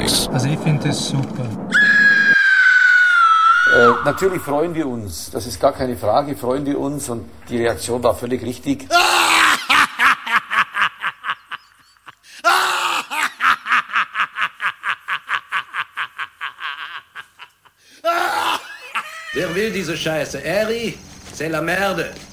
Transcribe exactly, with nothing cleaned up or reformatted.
nichts. Also ich finde das super. Äh, natürlich freuen wir uns, das ist gar keine Frage, freuen wir uns und die Reaktion war völlig richtig. Wer will diese Scheiße? Eri, c'est la merde.